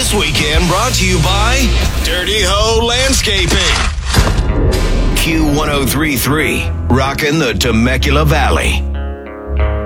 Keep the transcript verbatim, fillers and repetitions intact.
This weekend brought to you by Dirty Ho Landscaping. Q one oh three point three, rocking the Temecula Valley.